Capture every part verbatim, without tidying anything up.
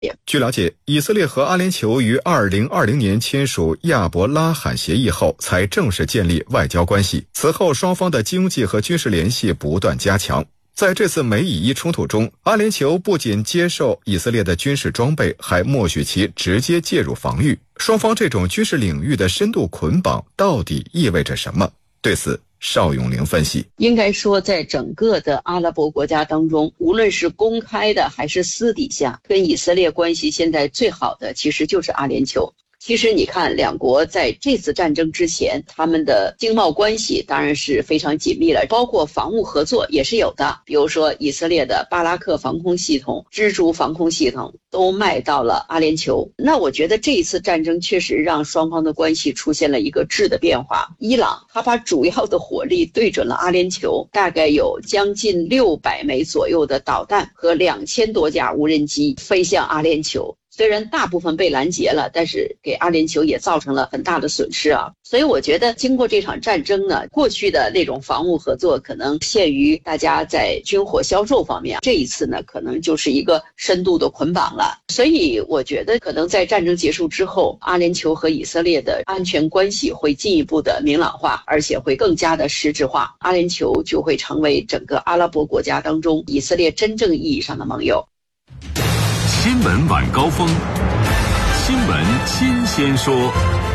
据了解，以色列和阿联酋于二零二零年签署亚伯拉罕协议后，才正式建立外交关系。此后，双方的经济和军事联系不断加强。在这次美以伊冲突中，阿联酋不仅接受以色列的军事装备，还默许其直接介入防御。双方这种军事领域的深度捆绑到底意味着什么？对此，邵永玲分析， 应该说在整个的阿拉伯国家当中，无论是公开的还是私底下，跟以色列关系现在最好的其实就是阿联酋。其实你看，两国在这次战争之前，他们的经贸关系当然是非常紧密了，包括防务合作也是有的。比如说以色列的巴拉克防空系统、蜘蛛防空系统都卖到了阿联酋。那我觉得这一次战争确实让双方的关系出现了一个质的变化。伊朗他把主要的火力对准了阿联酋，大概有将近六百枚左右的导弹和两千多架无人机飞向阿联酋。虽然大部分被拦截了，但是给阿联酋也造成了很大的损失啊。所以我觉得经过这场战争呢，过去的那种防务合作可能限于大家在军火销售方面，这一次呢可能就是一个深度的捆绑了。所以我觉得可能在战争结束之后，阿联酋和以色列的安全关系会进一步的明朗化，而且会更加的实质化。阿联酋就会成为整个阿拉伯国家当中以色列真正意义上的盟友。 新闻晚高峰，新闻新鲜说。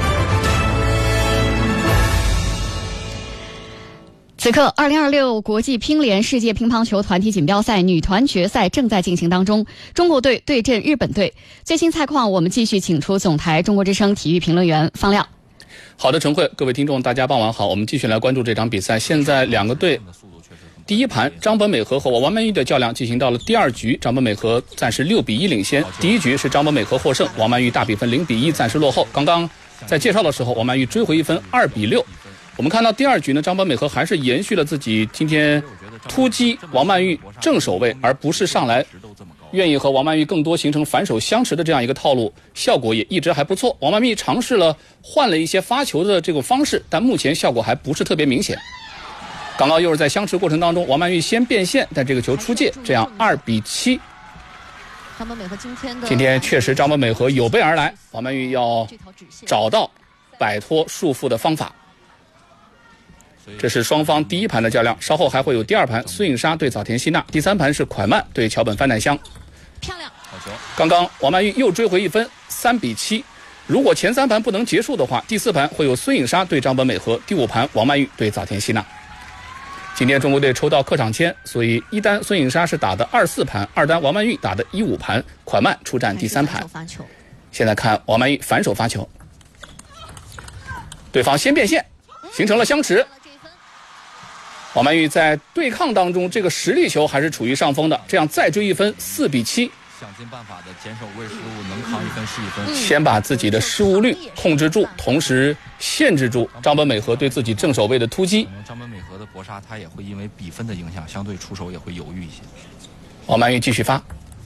此刻，二零二六国际乒联世界乒乓球团体锦标赛女团决赛正在进行当中，中国队对阵日本队。最新赛况，我们继续请出总台中国之声体育评论员方亮。 好的，陈慧，各位听众，大家傍晚好，我们继续来关注这场比赛。现在两个队。第一盘，张本美和和王曼玉的较量进行到了第二局，张本美和暂时六比一领先。第一局是张本美和获胜，王曼玉大比分零比一暂时落后。刚刚在介绍的时候，王曼玉追回一分，二比六。我们看到第二局呢，张本美和还是延续了自己今天突击王曼玉正手位，而不是上来愿意和王曼玉更多形成反手相持的这样一个套路，效果也一直还不错。王曼玉尝试了换了一些发球的这种方式，但目前效果还不是特别明显。刚刚又是在相持过程当中，王曼玉先变线，但这个球出界，这样二比七。 张本美和今天的今天确实张本美和有备而来，王曼玉要找到摆脱束缚的方法。这是双方第一盘的较量，稍后还会有第二盘，孙颖莎对早田希娜，第三盘是蒯曼对桥本帆奈香。 漂亮， 好球！刚刚王曼玉又追回一分，三比七。如果前三盘不能结束的话，第四盘会有孙颖莎对张本美和，第五盘王曼玉对早田希娜。今天中国队抽到客场签，所以一单孙颖莎是打的二四盘，二单王曼玉打的一五盘，蒯曼出战第三盘。现在看王曼玉反手发球，对方先变线，形成了相持。王曼玉在对抗当中，这个实力球还是处于上风的，这样再追一分，四比七。 想尽办法的减少位失误，能扛一分是一分。 先把自己的失误率控制住，同时限制住张本美和对自己正手位的突击。 张本美和的搏杀，他也会因为比分的影响，相对出手也会犹豫一些。 王曼玉继续发，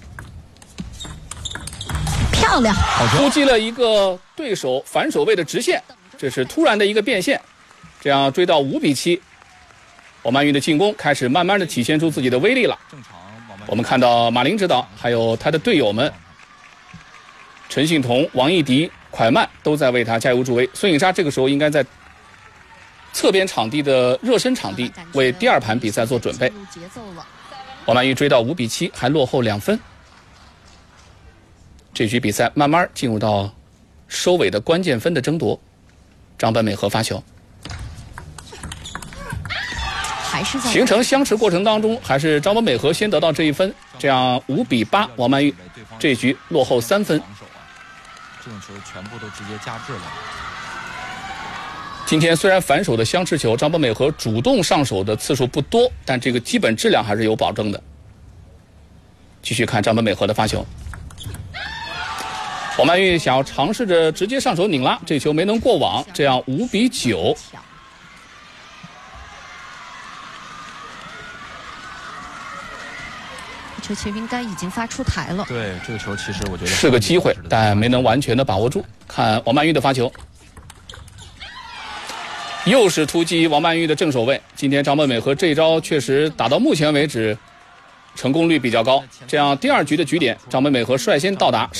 漂亮， 突击了一个对手反手位的直线，这是突然的一个变线，这样追到五比七。王曼玉的进攻开始慢慢的体现出自己的威力了。 正常。 我们看到马林指导还有他的队友们陈幸同、王艺迪、蒯曼都在为他加油助威。孙颖莎这个时候应该在侧边场地的热身场地为第二盘比赛做准备。王曼玉追到五比七，还落后两分。这局比赛慢慢进入到收尾的关键分的争夺。张本美和发球，形成相持过程当中，还是张本美和先得到这一分，这样五比八，王曼玉这局落后三分。 这种球全部都直接加制了。 今天虽然反手的相持球，张本美和主动上手的次数不多，但这个基本质量还是有保证的。继续看张本美和的发球，王曼玉想要尝试着直接上手拧拉，这球没能过网，这样五比九。 球其实应该已经发出台了。 对，这个球其实我觉得是个机会，但没能完全的把握住。看王曼玉的发球，又是突击王曼玉的正手位。今天张本美和这一招确实打到目前为止成功率比较高。这样第二局的局点，张本美和率先到达